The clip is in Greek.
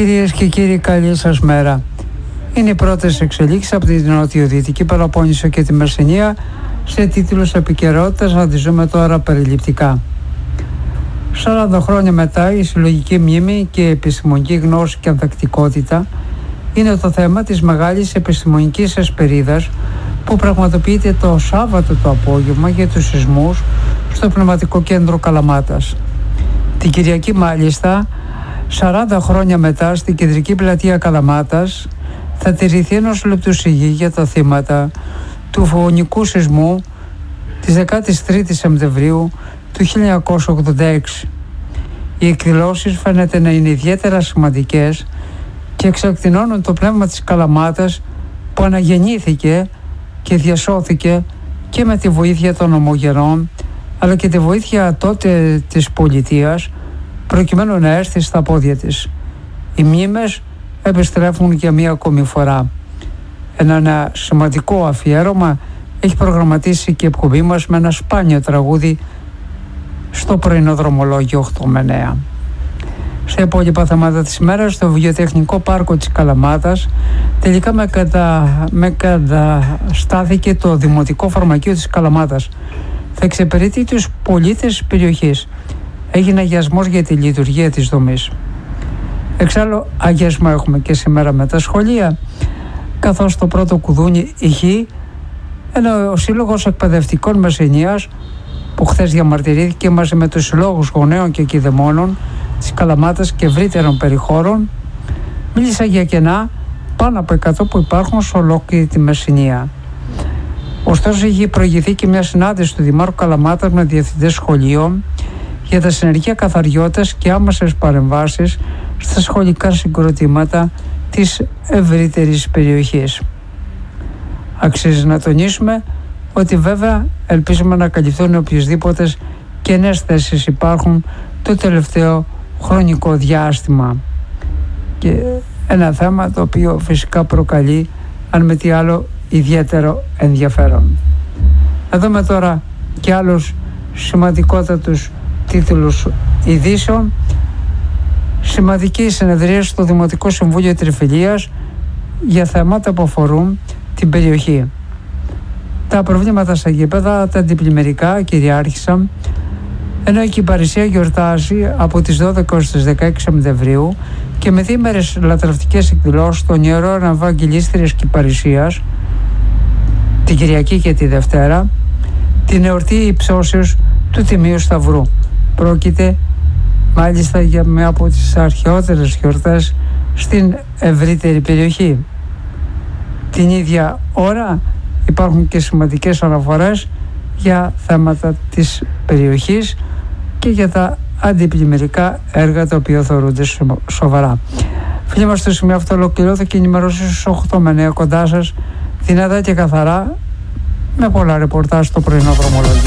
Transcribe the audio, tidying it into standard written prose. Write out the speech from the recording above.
Κυρίες και κύριοι, καλή σας μέρα. Είναι οι πρώτες εξελίξεις από την νοτιοδυτική Πελοπόννησο και τη Μεσσηνία σε τίτλους επικαιρότητας. Να τις ζούμε τώρα περιληπτικά. 40 χρόνια μετά, η συλλογική μνήμη και η επιστημονική γνώση και ανθεκτικότητα είναι το θέμα της μεγάλης επιστημονικής εσπερίδας που πραγματοποιείται το Σάββατο το απόγευμα για τους σεισμούς στο Πνευματικό Κέντρο Καλαμάτας. Την Κυριακή μάλιστα, 40 χρόνια μετά, στην κεντρική πλατεία Καλαμάτας θα τηρηθεί ενός λεπτού σιγή για τα θύματα του φωνικού σεισμού της 13ης Σεπτεμβρίου του 1986. Οι εκδηλώσεις φαίνεται να είναι ιδιαίτερα σημαντικές και εξακτηνώνουν το πνεύμα της Καλαμάτας που αναγεννήθηκε και διασώθηκε και με τη βοήθεια των ομογενών, αλλά και τη βοήθεια τότε της πολιτείας, προκειμένου να έρθει στα πόδια της. Οι μνήμες επιστρέφουν για μία ακόμη φορά. Ένα σημαντικό αφιέρωμα έχει προγραμματίσει και η εκπομπή μας με ένα σπάνιο τραγούδι στο πρωινό δρομολόγιο 8 με 9. Στα υπόλοιπα θέματα της ημέρας, στο Βιοτεχνικό Πάρκο της Καλαμάτας τελικά με καταστάθηκε το Δημοτικό Φαρμακείο της Καλαμάτας. Θα εξυπηρετεί τους πολίτες της περιοχής. Έγινε αγιασμός για τη λειτουργία της δομής. Εξάλλου, αγιασμό έχουμε και σήμερα με τα σχολεία, καθώς το πρώτο κουδούνι ηχεί, ενώ ο Σύλλογος Εκπαιδευτικών Μεσσηνίας, που χθες διαμαρτυρήθηκε μαζί με τους συλλόγους γονέων και κηδεμόνων της Καλαμάτας και ευρύτερων περιχώρων, μίλησα για κενά πάνω από 100 που υπάρχουν σε ολόκληρη τη Μεσσηνία. Ωστόσο, είχε προηγηθεί και μια συνάντηση του Δημάρχου Καλαμάτας με διευθυντές σχολείων για τα συνεργεία καθαριότητας και άμεσες παρεμβάσεις στα σχολικά συγκροτήματα της ευρύτερης περιοχής. Αξίζει να τονίσουμε ότι βέβαια ελπίζουμε να καλυφθούν οποιασδήποτε κενές θέσεις υπάρχουν το τελευταίο χρονικό διάστημα, και ένα θέμα το οποίο φυσικά προκαλεί, αν με τι άλλο, ιδιαίτερο ενδιαφέρον. Να δούμε τώρα και άλλους σημαντικότατους τίτλους ειδήσεων. Σημαντική συνεδρία στο Δημοτικό Συμβούλιο Τριφυλίας για θέματα που αφορούν την περιοχή. Τα προβλήματα στα γήπεδα, τα αντιπλημμυρικά κυριάρχησαν, ενώ η Κυπαρισία γιορτάζει από τις 12 έως τις 16 Σεπτεμβρίου και με διήμερες λατρευτικές εκδηλώσεις των Ιερών Ευαγγελίστριας Κυπαρισίας την Κυριακή και τη Δευτέρα, την εορτή υψώσεως του Τιμίου Σταυρού. Πρόκειται μάλιστα για μια από τις αρχαιότερες γιορτές στην ευρύτερη περιοχή. Την ίδια ώρα υπάρχουν και σημαντικές αναφορές για θέματα της περιοχής και για τα αντιπλημμυρικά έργα τα οποία θεωρούνται σοβαρά. Φίλοι μας, στο σημείο αυτό ολοκληρώθηκε η ενημερώση στους 8 με 9 κοντά σας, δυνατά και καθαρά, με πολλά ρεπορτάζ στο πρωινό δρομολόγιο.